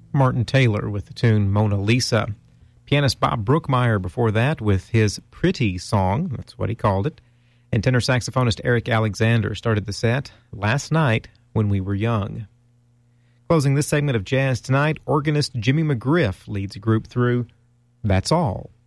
Martin Taylor with the tune Mona Lisa. Pianist Bob Brookmeyer before that with his Pretty Song, that's what he called it. And tenor saxophonist Eric Alexander started the set, Last Night When We Were Young. Closing this segment of Jazz Tonight, organist Jimmy McGriff leads a group through That's All.